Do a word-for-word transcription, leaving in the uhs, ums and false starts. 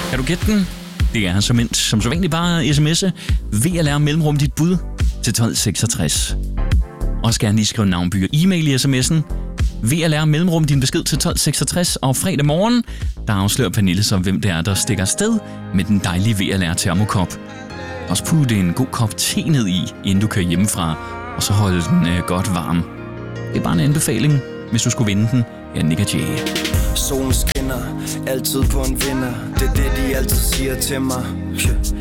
Kan du gætte den? Det er som, en, som så egentlig bare sms'e V L R mellemrum dit bud til tolv seksogtres. Også gerne lige skrive navnby og e-mail i sms'en. V L R mellemrum din besked til tolv seksogtres, og fredag morgen, der afslører Pernille så, hvem det er, der stikker afsted med den dejlige V L R termokop. Også putte en god kop te ned i, inden du kører hjemmefra, og så holde den øh, godt varm. Det er bare en anbefaling, hvis du skulle vinde den. Jeg er Nick og Jay. Solen skinner, altid på en vinder. Det er det, de altid siger til mig.